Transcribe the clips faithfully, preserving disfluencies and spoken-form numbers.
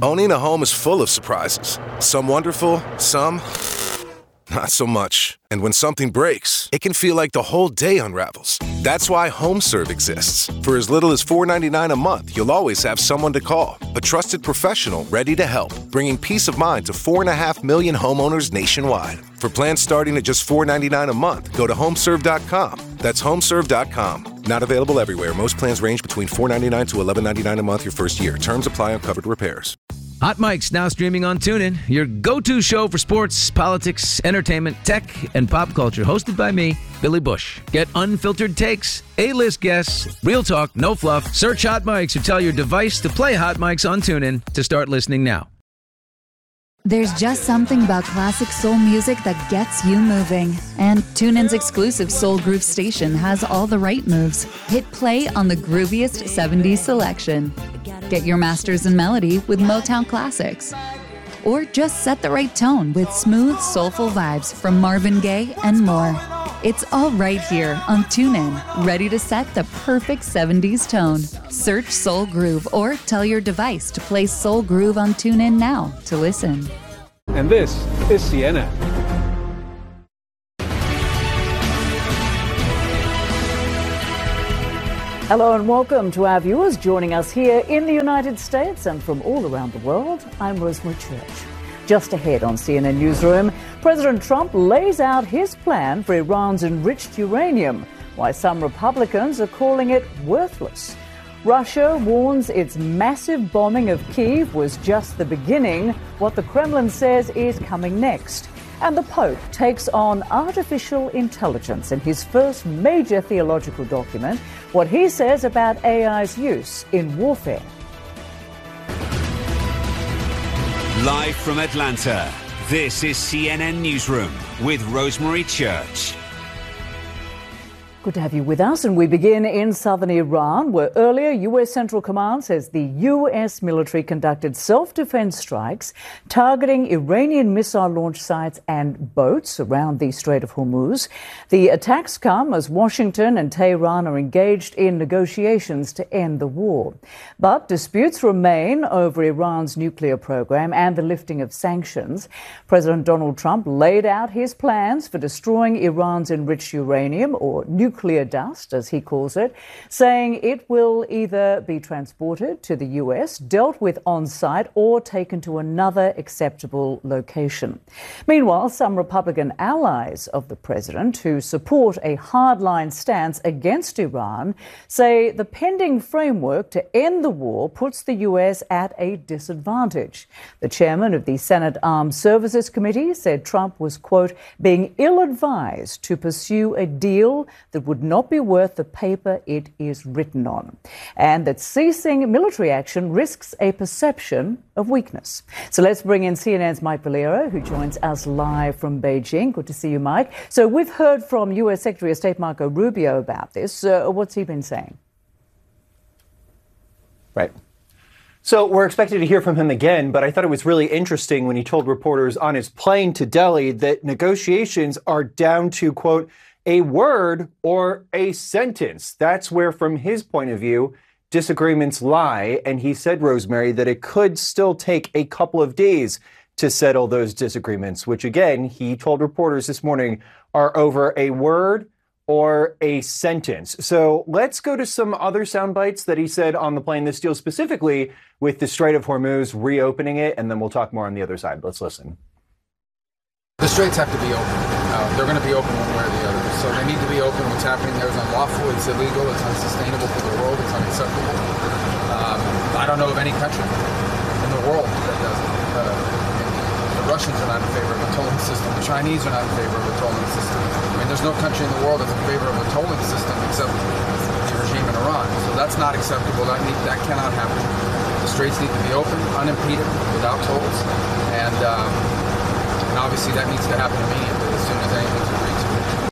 Owning a home is full of surprises. Some wonderful, some not so much. And when something breaks, it can feel like the whole day unravels. That's why HomeServe exists. For as little as four dollars and ninety-nine cents a month, you'll always have someone to call. A trusted professional ready to help, bringing peace of mind to four point five million homeowners nationwide. For plans starting at just four dollars and ninety-nine cents a month, go to homeserve dot com. That's homeserve dot com. Not available everywhere. Most plans range between four dollars and ninety-nine cents to eleven dollars and ninety-nine cents a month your first year. Terms apply on covered repairs. Hot Mike's now streaming on TuneIn, your go-to show for sports, politics, entertainment, tech, and pop culture. Hosted by me, Billy Bush. Get unfiltered takes, A-list guests, real talk, no fluff. Search Hot Mike's or tell your device to play Hot Mike's on TuneIn to start listening now. There's just something about classic soul music that gets you moving. And TuneIn's exclusive Soul Groove station has all the right moves. Hit play on the grooviest seventies selection. Get your masters in melody with Motown classics. Or just set the right tone with smooth, soulful vibes from Marvin Gaye and more. It's all right here on TuneIn, ready to set the perfect seventies tone. Search Soul Groove or tell your device to play Soul Groove on TuneIn now to listen. And this is C N N. Hello and welcome to our viewers joining us here in the United States and from all around the world. I'm Rosemary Church. Just ahead on C N N Newsroom, President Trump lays out his plan for Iran's enriched uranium, why some Republicans are calling it worthless. Russia warns its massive bombing of Kyiv was just the beginning, what the Kremlin says is coming next. And the Pope takes on artificial intelligence in his first major theological document, what he says about A I's use in warfare. Live from Atlanta, this is C N N Newsroom with Rosemary Church. Good to have you with us, and we begin in southern Iran, where earlier U S Central Command says the U S military conducted self-defense strikes targeting Iranian missile launch sites and boats around the Strait of Hormuz. The attacks come as Washington and Tehran are engaged in negotiations to end the war. But disputes remain over Iran's nuclear program and the lifting of sanctions. President Donald Trump laid out his plans for destroying Iran's enriched uranium, or nuclear Nuclear dust, as he calls it, saying it will either be transported to the U S, dealt with on-site, or taken to another acceptable location. Meanwhile, some Republican allies of the president who support a hardline stance against Iran say the pending framework to end the war puts the U S at a disadvantage. The chairman of the Senate Armed Services Committee said Trump was, quote, being ill-advised to pursue a deal that would not be worth the paper it is written on, and that ceasing military action risks a perception of weakness. So let's bring in C N N's Mike Valero, who joins us live from Beijing. Good to see you, Mike. So we've heard from U S Secretary of State Marco Rubio about this. Uh, what's he been saying? Right. So we're expected to hear from him again, but I thought it was really interesting when he told reporters on his plane to Delhi that negotiations are down to, quote, a word or a sentence. That's where, from his point of view, disagreements lie. And he said, Rosemary, that it could still take a couple of days to settle those disagreements, which, again, he told reporters this morning are over a word or a sentence. So let's go to some other sound bites that he said on the plane. This deals specifically with the Strait of Hormuz, reopening it, and then we'll talk more on the other side. Let's listen. The straits have to be open. Uh, they're going to be open one way or the other. So they need to be open. What's happening there is unlawful. It's illegal. It's unsustainable for the world. It's unacceptable. Um, I don't know of any country in the world that does it. Uh, the Russians are not in favor of a tolling system. The Chinese are not in favor of a tolling system. I mean, there's no country in the world that's in favor of a tolling system except the regime in Iran. So that's not acceptable. That, need, that cannot happen. The straits need to be open, unimpeded, without tolls. And... Um, And obviously that needs to happen immediately as soon as anything's agreed to.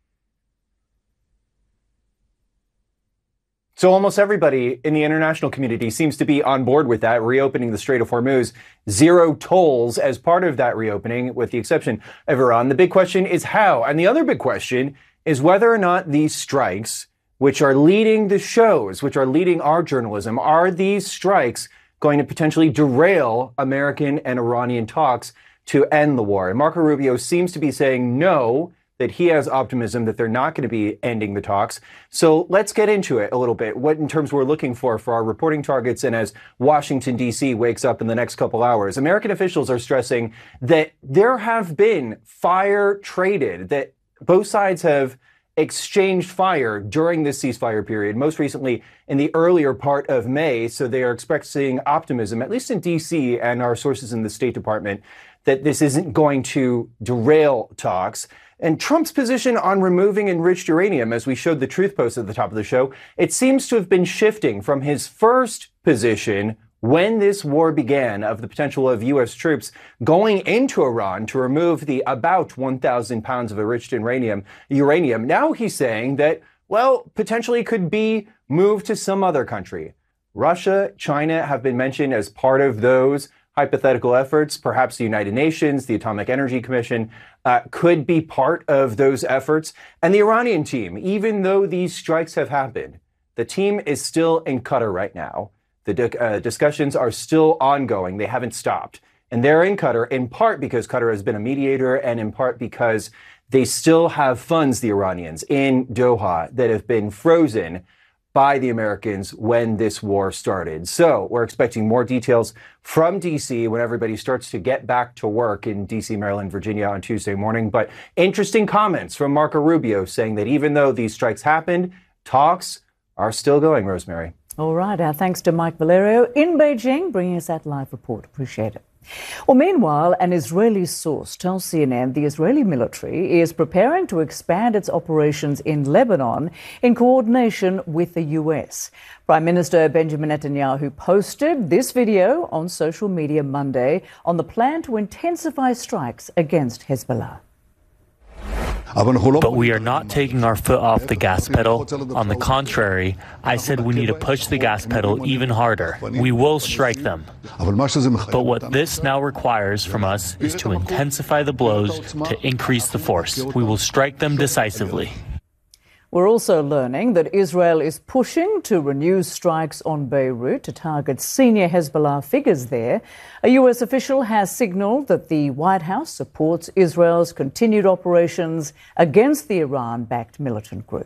So almost everybody in the international community seems to be on board with that, reopening the Strait of Hormuz, zero tolls as part of that reopening, with the exception of Iran. The big question is how. And the other big question is whether or not these strikes, which are leading the shows, which are leading our journalism, are these strikes going to potentially derail American and Iranian talks to end the war. And Marco Rubio seems to be saying no, that he has optimism that they're not going to be ending the talks. So let's get into it a little bit. What in terms we're looking for for our reporting targets, and as Washington, D C wakes up in the next couple hours, American officials are stressing that there have been fire traded, that both sides have exchanged fire during this ceasefire period, most recently in the earlier part of May. So they are expressing optimism, at least in D C and our sources in the State Department, that this isn't going to derail talks. And Trump's position on removing enriched uranium, as we showed the Truth Post at the top of the show, it seems to have been shifting from his first position when this war began of the potential of U S troops going into Iran to remove the about one thousand pounds of enriched uranium. uranium. Now he's saying that, well, potentially could be moved to some other country. Russia, China have been mentioned as part of those hypothetical efforts. Perhaps the United Nations, the Atomic Energy Commission, uh, could be part of those efforts. And the Iranian team, even though these strikes have happened, the team is still in Qatar right now. The di- uh, discussions are still ongoing. They haven't stopped. And they're in Qatar in part because Qatar has been a mediator, and in part because they still have funds, the Iranians, in Doha that have been frozen by the Americans when this war started. So we're expecting more details from D C when everybody starts to get back to work in D C, Maryland, Virginia on Tuesday morning. But interesting comments from Marco Rubio saying that even though these strikes happened, talks are still going, Rosemary. All right. Our thanks to Mike Valerio in Beijing, bringing us that live report. Appreciate it. Well, meanwhile, an Israeli source tells C N N the Israeli military is preparing to expand its operations in Lebanon in coordination with the U S. Prime Minister Benjamin Netanyahu posted this video on social media Monday on the plan to intensify strikes against Hezbollah. But we are not taking our foot off the gas pedal. On the contrary, I said we need to push the gas pedal even harder. We will strike them. But what this now requires from us is to intensify the blows to increase the force. We will strike them decisively. We're also learning that Israel is pushing to renew strikes on Beirut to target senior Hezbollah figures there. A U S official has signaled that the White House supports Israel's continued operations against the Iran-backed militant group.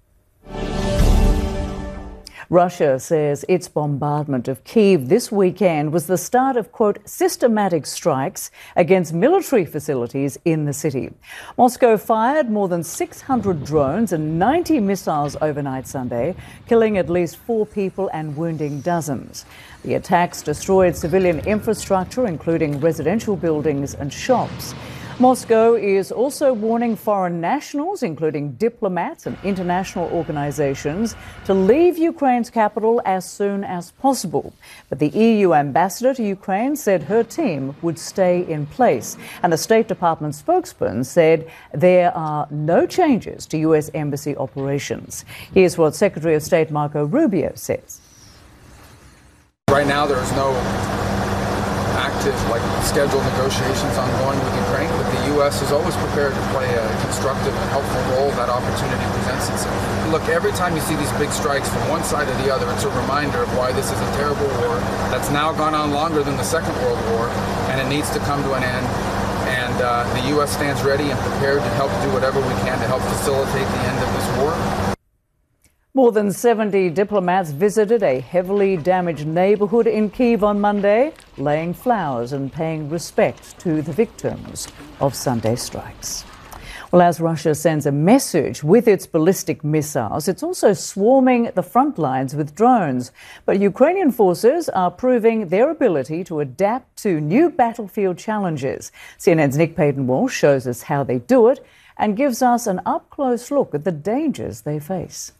Russia says its bombardment of Kyiv this weekend was the start of, quote, systematic strikes against military facilities in the city. Moscow fired more than six hundred drones and ninety missiles overnight Sunday, killing at least four people and wounding dozens. The attacks destroyed civilian infrastructure, including residential buildings and shops. Moscow is also warning foreign nationals, including diplomats and international organizations, to leave Ukraine's capital as soon as possible. But the E U ambassador to Ukraine said her team would stay in place. And the State Department spokesman said there are no changes to U S embassy operations. Here's what Secretary of State Marco Rubio says. Right now, there is no active, like, scheduled negotiations ongoing with Ukraine, but the U S is always prepared to play a constructive and helpful role if that opportunity presents itself. Look, every time you see these big strikes from one side or the other, it's a reminder of why this is a terrible war that's now gone on longer than the Second World War, and it needs to come to an end. And uh, the U S stands ready and prepared to help do whatever we can to help facilitate the end of this war. More than seventy diplomats visited a heavily damaged neighborhood in Kyiv on Monday, laying flowers and paying respect to the victims of Sunday's strikes. Well, as Russia sends a message with its ballistic missiles, it's also swarming the front lines with drones. But Ukrainian forces are proving their ability to adapt to new battlefield challenges. C N N's Nick Payton-Walsh shows us how they do it and gives us an up-close look at the dangers they face.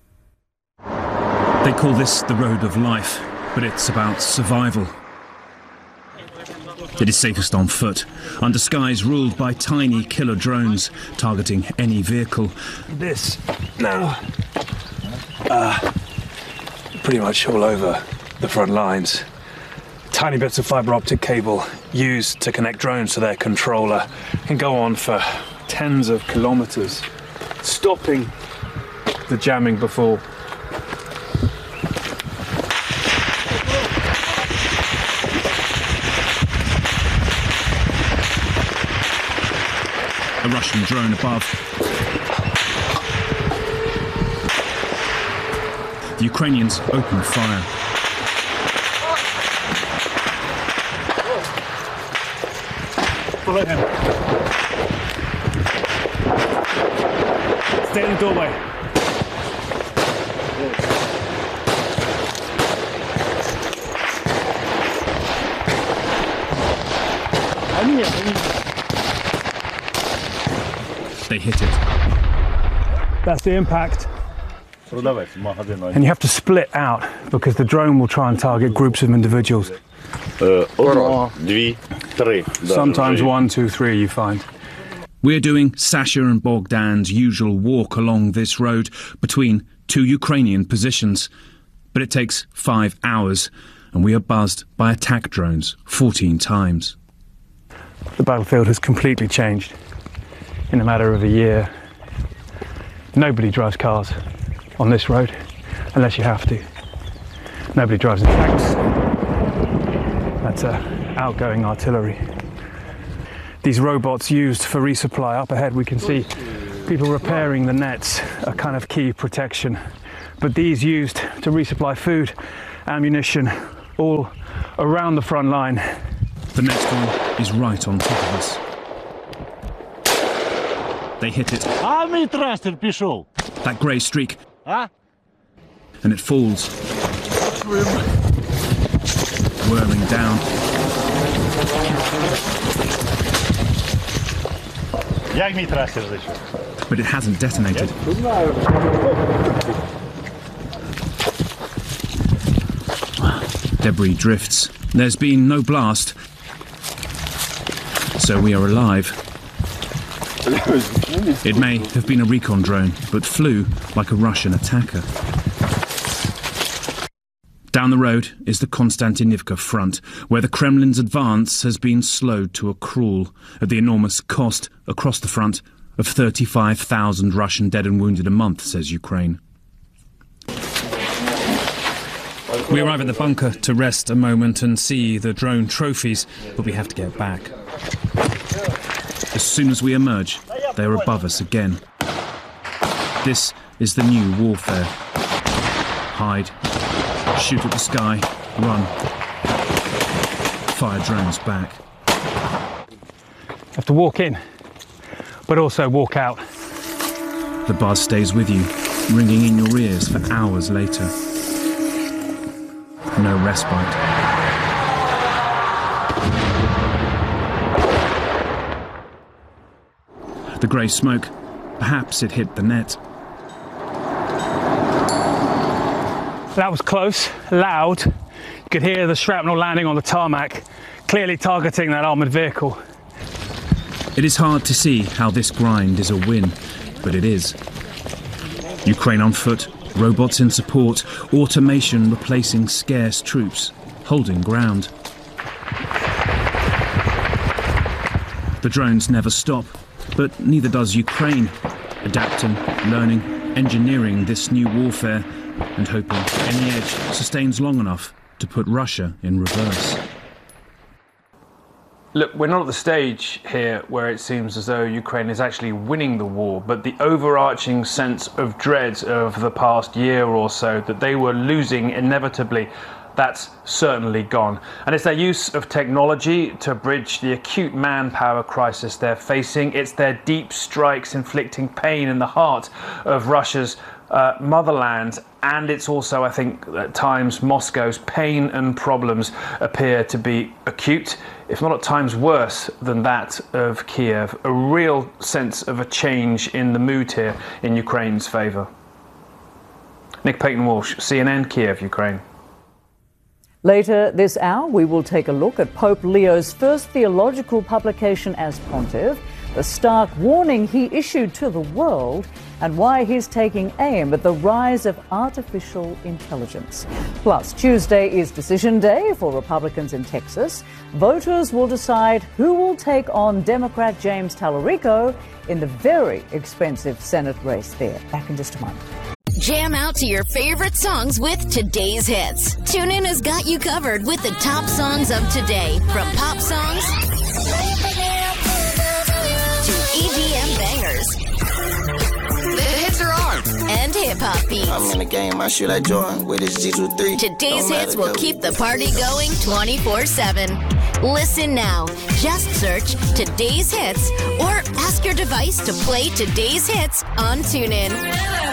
They call this the road of life, but it's about survival. It is safest on foot, under skies ruled by tiny killer drones targeting any vehicle. This now, uh, pretty much all over the front lines. Tiny bits of fibre optic cable used to connect drones to their controller can go on for tens of kilometres, stopping the jamming before. A Russian drone above. The Ukrainians open fire. Follow him. Stay in the doorway. They hit it. That's the impact. And you have to split out because the drone will try and target groups of individuals. Sometimes one, two, three you find. We're doing Sasha and Bogdan's usual walk along this road between two Ukrainian positions. But it takes five hours and we are buzzed by attack drones fourteen times. The battlefield has completely changed in a matter of a year. Nobody drives cars on this road unless you have to. Nobody drives in tanks. That's uh, outgoing artillery. These robots used for resupply. Up ahead we can see people repairing the nets, a kind of key protection. But these used to resupply food, ammunition, all around the front line. The next one is right on top of us. They hit it. That grey streak. And it falls. Whirling down. But it hasn't detonated. Debris drifts. There's been no blast. So we are alive. It may have been a recon drone, but flew like a Russian attacker. Down the road is the Konstantinivka front, where the Kremlin's advance has been slowed to a crawl at the enormous cost across the front of thirty-five thousand Russian dead and wounded a month, says Ukraine. We arrive at the bunker to rest a moment and see the drone trophies, but we have to get back. As soon as we emerge, they are above us again. This is the new warfare. Hide, shoot at the sky, run. Fire drones back. You have to walk in, but also walk out. The buzz stays with you, ringing in your ears for hours later. No respite. The grey smoke, perhaps it hit the net. That was close, loud. You could hear the shrapnel landing on the tarmac, clearly targeting that armoured vehicle. It is hard to see how this grind is a win, but it is. Ukraine on foot, robots in support, automation replacing scarce troops, holding ground. The drones never stop, but neither does Ukraine, adapting, learning, engineering this new warfare, and hoping any edge sustains long enough to put Russia in reverse. Look, we're not at the stage here where it seems as though Ukraine is actually winning the war, but the overarching sense of dread of the past year or so that they were losing inevitably, that's certainly gone. And it's their use of technology to bridge the acute manpower crisis they're facing. It's their deep strikes inflicting pain in the heart of Russia's uh, motherland. And it's also, I think, at times Moscow's pain and problems appear to be acute, if not at times worse than that of Kiev. A real sense of a change in the mood here in Ukraine's favour. Nick Payton-Walsh, C N N, Kiev, Ukraine. Later this hour, we will take a look at Pope Leo's first theological publication as pontiff, the stark warning he issued to the world, and why he's taking aim at the rise of artificial intelligence. Plus, Tuesday is decision day for Republicans in Texas. Voters will decide who will take on Democrat James Tallarico in the very expensive Senate race there. Back in just a moment. Jam out to your favorite songs with today's hits. TuneIn has got you covered with the top songs of today, from pop songs to E D M and hip-hop beats. I'm in the game, I shoot like Jordan with his G twenty-three. Today's Hits will keep the party going twenty-four seven. Listen now. Just search Today's Hits or ask your device to play Today's Hits on TuneIn.